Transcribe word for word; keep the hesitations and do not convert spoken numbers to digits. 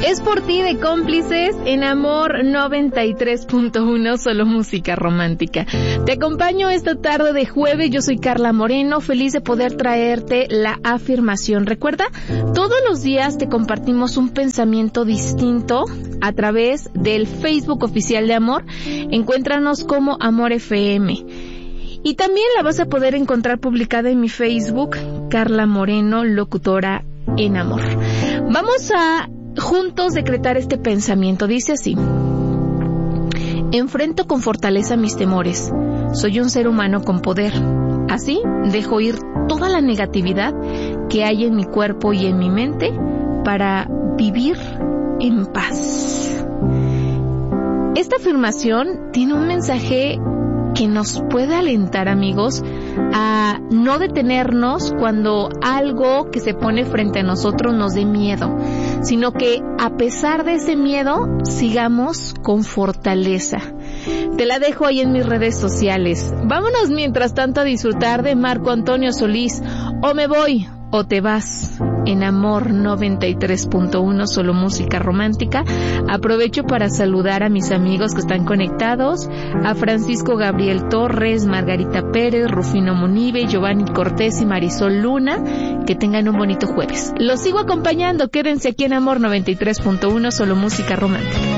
Es por ti de Cómplices en Amor noventa y tres punto uno, solo música romántica. Te acompaño esta tarde de jueves, yo soy Carla Moreno, feliz de poder traerte la afirmación. Recuerda, todos los días te compartimos un pensamiento distinto a través del Facebook oficial de Amor. Encuéntranos como Amor F M. Y también la vas a poder encontrar publicada en mi Facebook, Carla Moreno, locutora en Amor. Vamos a juntos decretar este pensamiento. Dice así: enfrento con fortaleza mis temores. Soy un ser humano con poder. Así dejo ir toda la negatividad que hay en mi cuerpo y en mi mente para vivir en paz. Esta afirmación tiene un mensaje que nos puede alentar, amigos, a no detenernos cuando algo que se pone frente a nosotros nos dé miedo, sino que a pesar de ese miedo sigamos con fortaleza. Te la dejo ahí en mis redes sociales. Vámonos mientras tanto a disfrutar de Marco Antonio Solís, O me voy o te vas, en Amor noventa y tres punto uno, solo música romántica. Aprovecho para saludar a mis amigos que están conectados, a Francisco Gabriel Torres, Margarita Pérez, Rufino Munive, Giovanni Cortés y Marisol Luna. Que tengan un bonito jueves. Los sigo acompañando, quédense aquí en Amor noventa y tres punto uno, solo música romántica.